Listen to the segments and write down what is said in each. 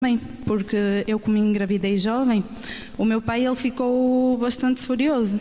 Bem, porque eu, como engravidei jovem, o meu pai ele ficou bastante furioso.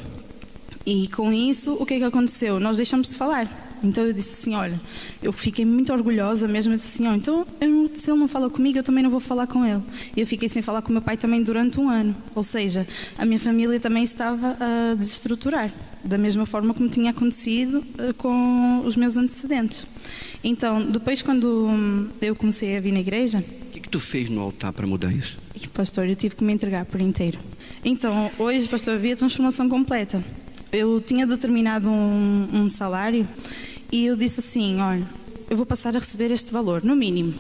E com isso, o que é que aconteceu? Nós deixamos de falar. Então eu disse assim, olha, eu fiquei muito orgulhosa mesmo, eu disse assim, então se ele não fala comigo, eu também não vou falar com ele. E eu fiquei sem falar com o meu pai também durante um ano. Ou seja, a minha família também estava a desestruturar, da mesma forma como tinha acontecido com os meus antecedentes. Então, depois quando eu comecei a vir na igreja... O que tu fez no altar para mudar isso? E, pastor, eu tive que me entregar por inteiro. Então, hoje, pastor, havia transformação completa. Eu tinha determinado um salário e eu disse assim, olha, eu vou passar a receber este valor, no mínimo.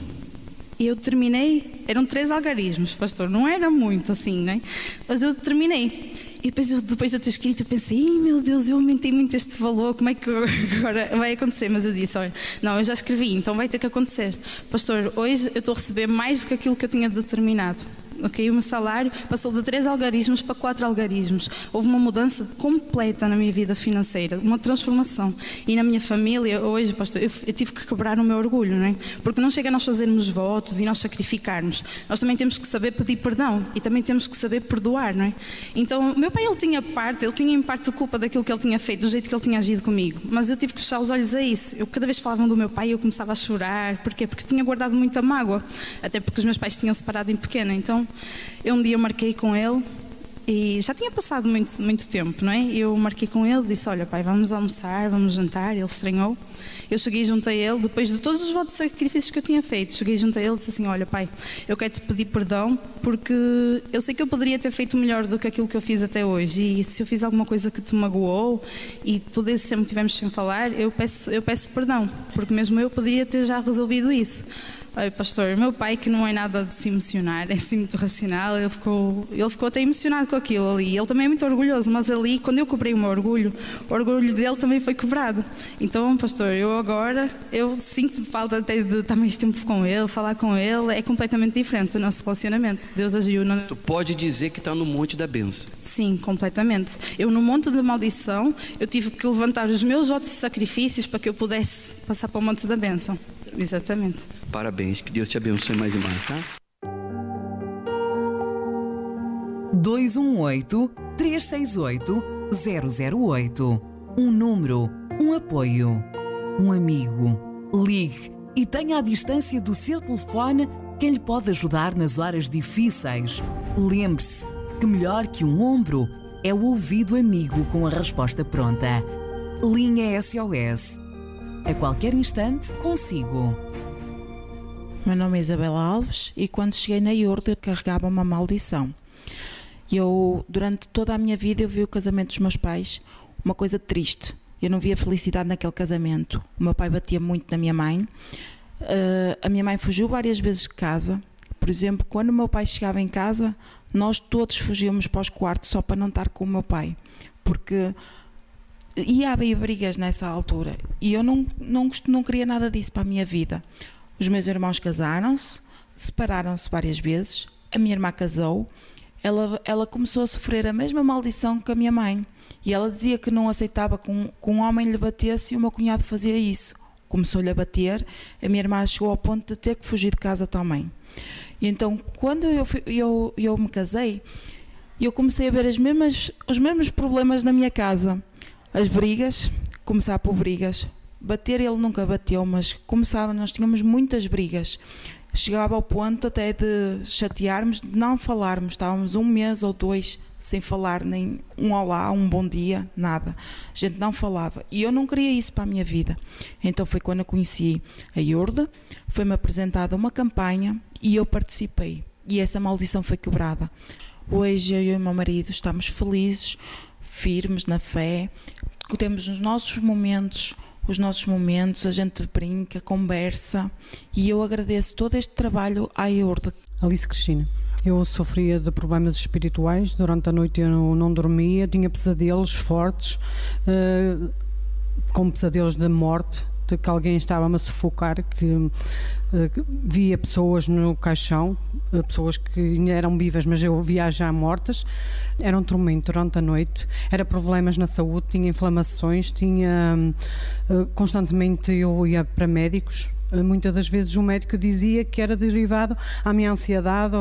E eu terminei, eram 3 algarismos, pastor, não era muito assim, né? Mas eu terminei. E depois de eu ter escrito, eu pensei, meu Deus, eu aumentei muito este valor, como é que agora vai acontecer? Mas eu disse, olha, não, eu já escrevi, então vai ter que acontecer. Pastor, hoje eu estou a receber mais do que aquilo que eu tinha determinado. Okay? O meu salário passou de 3 algarismos para 4 algarismos. Houve uma mudança completa na minha vida financeira, uma transformação. E na minha família, hoje, pastor, eu tive que quebrar o meu orgulho, não é? Porque não chega a nós fazermos votos e nós sacrificarmos. Nós também temos que saber pedir perdão e também temos que saber perdoar, não é? Então, o meu pai, ele tinha em parte culpa daquilo que ele tinha feito, do jeito que ele tinha agido comigo. Mas eu tive que fechar os olhos a isso. Eu, cada vez que falavam do meu pai, eu começava a chorar. Porquê? Porque tinha guardado muita mágoa. Até porque os meus pais tinham separado em pequena. Então, um dia eu marquei com ele e já tinha passado muito tempo, não é? Eu marquei com ele, disse, olha pai, vamos almoçar, vamos jantar. Ele estranhou. Eu cheguei junto a ele, depois de todos os votos e sacrifícios que eu tinha feito, cheguei junto a ele e disse assim, olha pai, eu quero te pedir perdão porque eu sei que eu poderia ter feito melhor do que aquilo que eu fiz até hoje, e se eu fiz alguma coisa que te magoou e todo esse tempo tivemos sem falar, eu peço perdão, porque mesmo eu poderia ter já resolvido isso. Olha, pastor, meu pai, que não é nada de se emocionar, é assim muito racional, ele ficou até emocionado com aquilo ali. Ele também é muito orgulhoso, mas ali, quando eu quebrei o meu orgulho, o orgulho dele também foi quebrado. Então, pastor, eu sinto falta até de estar mais tempo com ele, falar com ele, é completamente diferente o nosso relacionamento. Deus agiu na... Tu pode dizer que está no monte da bênção. Sim, completamente. Eu, no monte da maldição, eu tive que levantar os meus votos e sacrifícios para que eu pudesse passar para o monte da bênção. Exatamente. Parabéns, que Deus te abençoe mais e mais, tá? 218-368-008. Um número, um apoio, um amigo. Ligue e tenha à distância do seu telefone quem lhe pode ajudar nas horas difíceis. Lembre-se que melhor que um ombro é o ouvido amigo com a resposta pronta. Linha SOS. A qualquer instante, consigo. Meu nome é Isabela Alves e quando cheguei na Iorda carregava uma maldição. Eu, durante toda a minha vida, eu vi o casamento dos meus pais uma coisa triste. Eu não via felicidade naquele casamento. O meu pai batia muito na minha mãe. A minha mãe fugiu várias vezes de casa. Por exemplo, quando o meu pai chegava em casa, nós todos fugíamos para os quartos só para não estar com o meu pai. Porque... ia haver brigas nessa altura e eu não queria nada disso para a minha vida. Os meus irmãos casaram-se, separaram-se várias vezes, a minha irmã casou, ela começou a sofrer a mesma maldição que a minha mãe e ela dizia que não aceitava que um homem lhe batesse e o meu cunhado fazia isso. Começou-lhe a bater, a minha irmã chegou ao ponto de ter que fugir de casa também. E então quando eu me casei, eu comecei a ver os mesmos problemas na minha casa. As brigas, começar por brigas. Bater ele nunca bateu, mas nós tínhamos muitas brigas. Chegava ao ponto até de chatearmos, de não falarmos. Estávamos 1 mês ou 2 sem falar, nem um olá, um bom dia, nada. A gente não falava. E eu não queria isso para a minha vida. Então foi quando eu conheci a Iorda, foi-me apresentada uma campanha e eu participei. E essa maldição foi quebrada. Hoje eu e o meu marido estamos felizes, firmes na fé, temos os nossos momentos, a gente brinca, conversa e eu agradeço todo este trabalho à Iorda. Alice Cristina, eu sofria de problemas espirituais, durante a noite eu não dormia, tinha pesadelos fortes, com pesadelos de morte, de que alguém estava-me a sufocar, que via pessoas no caixão, pessoas que ainda eram vivas, mas eu via já mortas. Era um tormento durante a noite, era problemas na saúde, tinha inflamações, constantemente eu ia para médicos, Muitas das vezes o médico dizia que era derivado à minha ansiedade